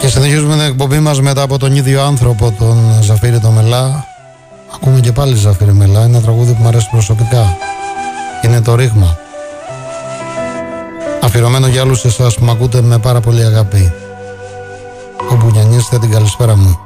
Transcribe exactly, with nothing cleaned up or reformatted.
Και συνεχίζουμε την εκπομπή μας μετά από τον ίδιο άνθρωπο, τον Ζαφύρη το Μελά. Ακούμε και πάλι Ζαφύρη Μελά, ένα τραγούδι που μου αρέσει προσωπικά. Είναι το Ρήγμα. Αφιερωμένο για όλους εσάς που με ακούτε με πάρα πολύ αγάπη. Όπου νιανίστε, την καλησπέρα μου.